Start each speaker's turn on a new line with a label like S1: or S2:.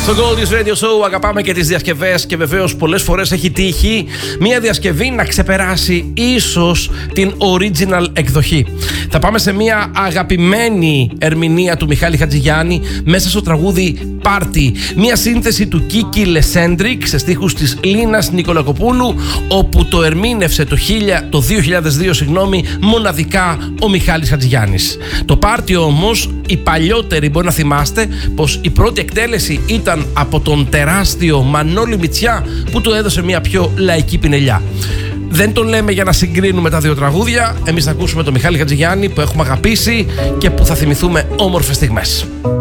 S1: Στο Goldie's Radio Show αγαπάμε και τις διασκευές και βεβαίως πολλές φορές έχει τύχει μια διασκευή να ξεπεράσει ίσως την original εκδοχή. Θα πάμε σε μια αγαπημένη ερμηνεία του Μιχάλη Χατζηγιάννη μέσα στο τραγούδι Party. Μια σύνθεση του Κίκη Λεσέντρικ σε στίχους της Λίνας Νικολακοπούλου, όπου το ερμήνευσε το 2002 μοναδικά ο Μιχάλης Χατζηγιάννης. Το Party όμως, οι παλιότεροι μπορεί να θυμάστε πως η πρώτη εκτέλεση ήταν από τον τεράστιο Μανώλη Μητσιά, που του έδωσε μια πιο λαϊκή πινελιά. Δεν το λέμε για να συγκρίνουμε τα δύο τραγούδια. Εμείς θα ακούσουμε τον Μιχάλη Χατζηγιάννη που έχουμε αγαπήσει και που θα θυμηθούμε όμορφες στιγμές.